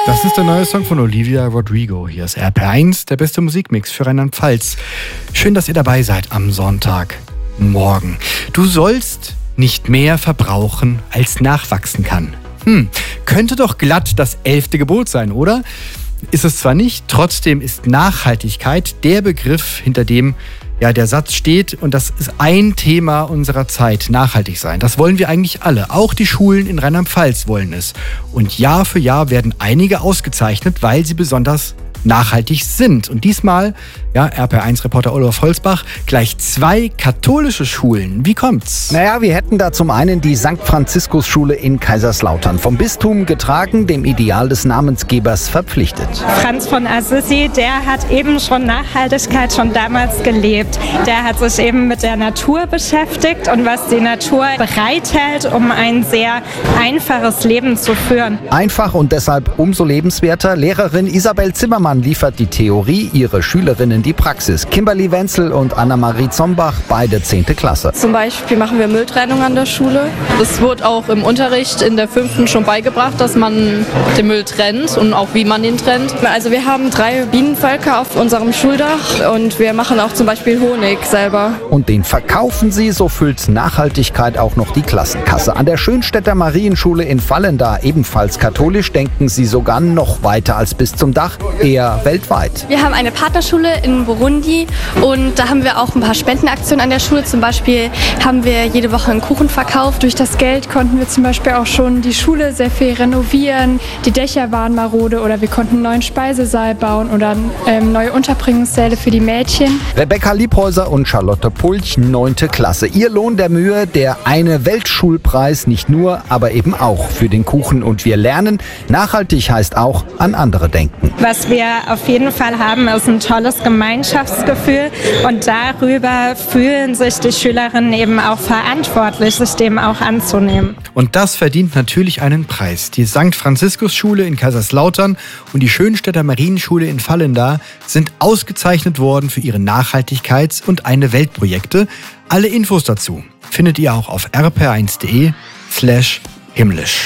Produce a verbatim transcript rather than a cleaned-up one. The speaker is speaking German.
Das ist der neue Song von Olivia Rodrigo. Hier ist R P R eins, der beste Musikmix für Rheinland-Pfalz. Schön, dass ihr dabei seid am Sonntagmorgen. Du sollst nicht mehr verbrauchen, als nachwachsen kann. Hm, könnte doch glatt das elfte Gebot sein, oder? Ist es zwar nicht, trotzdem ist Nachhaltigkeit der Begriff, hinter dem ja der Satz steht. Und das ist ein Thema unserer Zeit, nachhaltig sein. Das wollen wir eigentlich alle. Auch die Schulen in Rheinland-Pfalz wollen es. Und Jahr für Jahr werden einige ausgezeichnet, weil sie besonders nachhaltig sind. Und diesmal, ja, R P R eins-Reporter Olaf Holzbach, gleich zwei katholische Schulen. Wie kommt's? Naja, wir hätten da zum einen die Sankt Franziskus-Schule in Kaiserslautern, vom Bistum getragen, dem Ideal des Namensgebers verpflichtet. Franz von Assisi, der hat eben schon Nachhaltigkeit schon damals gelebt. Der hat sich eben mit der Natur beschäftigt und was die Natur bereithält, um ein sehr einfaches Leben zu führen. Einfach und deshalb umso lebenswerter. Lehrerin Isabel Zimmermann liefert die Theorie, ihre Schülerinnen die Praxis. Kimberly Wenzel und Anna-Marie Zombach, beide zehnte Klasse. Zum Beispiel machen wir Mülltrennung an der Schule. Es wird auch im Unterricht in der fünften schon beigebracht, dass man den Müll trennt und auch wie man ihn trennt. Also wir haben drei Bienenvölker auf unserem Schuldach und wir machen auch zum Beispiel Honig selber. Und den verkaufen sie, so füllt Nachhaltigkeit auch noch die Klassenkasse. An der Schönstädter Marienschule in Vallendar, ebenfalls katholisch, denken sie sogar noch weiter als bis zum Dach, eher weltweit. Wir haben eine Partnerschule in Burundi und da haben wir auch ein paar Spendenaktionen an der Schule. Zum Beispiel haben wir jede Woche einen Kuchen verkauft. Durch das Geld konnten wir zum Beispiel auch schon die Schule sehr viel renovieren. Die Dächer waren marode oder wir konnten einen neuen Speisesaal bauen oder ähm, neue Unterbringungssäle für die Mädchen. Rebecca Liebhäuser und Charlotte Pulch, neunte Klasse. Ihr Lohn der Mühe, der eine Weltschulpreis, nicht nur, aber eben auch für den Kuchen. Und wir lernen, nachhaltig heißt auch an andere denken. Was wir auf jeden Fall haben, ist ein tolles Gemeinschaftsgefühl und darüber fühlen sich die Schülerinnen eben auch verantwortlich, sich dem auch anzunehmen. Und das verdient natürlich einen Preis. Die Sankt Franziskus-Schule in Kaiserslautern und die Schönstädter Marienschule in Vallendar sind ausgezeichnet worden für ihre Nachhaltigkeits- und eine Weltprojekte. Alle Infos dazu findet ihr auch auf r p r eins punkt d e slash himmlisch.